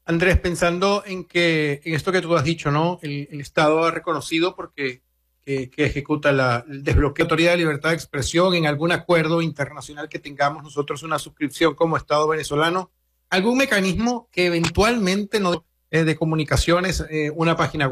Andrés, pensando en esto que tú has dicho, ¿no? El Estado ha reconocido que ejecuta el desbloqueo de autoridad de libertad de expresión en algún acuerdo internacional que tengamos nosotros una suscripción como Estado venezolano, algún mecanismo que eventualmente no de comunicaciones, una página